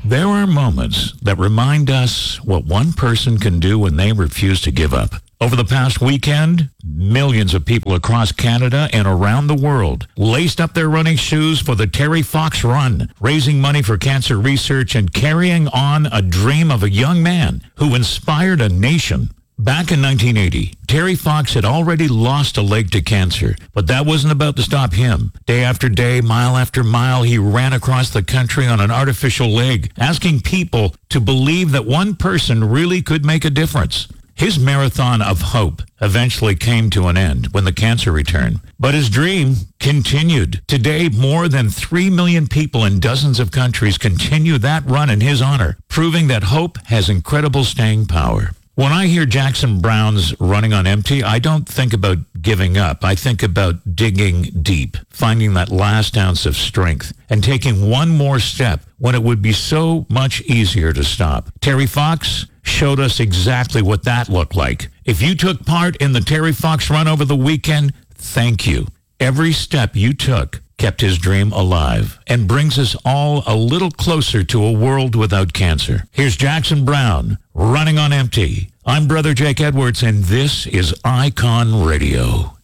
There are moments that remind us what one person can do when they refuse to give up. Over the past weekend, millions of people across Canada and around the world laced up their running shoes for the Terry Fox Run, raising money for cancer research and carrying on a dream of a young man who inspired a nation. Back in 1980, Terry Fox had already lost a leg to cancer, but that wasn't about to stop him. Day after day, mile after mile, he ran across the country on an artificial leg, asking people to believe that one person really could make a difference. His marathon of hope eventually came to an end when the cancer returned. But his dream continued. Today, more than 3 million people in dozens of countries continue that run in his honor, proving that hope has incredible staying power. When I hear Jackson Browne's Running on Empty, I don't think about giving up. I think about digging deep, finding that last ounce of strength, and taking one more step when it would be so much easier to stop. Terry Fox showed us exactly what that looked like. If you took part in the Terry Fox Run over the weekend, thank you. Every step you took kept his dream alive and brings us all a little closer to a world without cancer. Here's Jackson Browne, Running on Empty. I'm Brother Jake Edwards, and this is Icon Radio.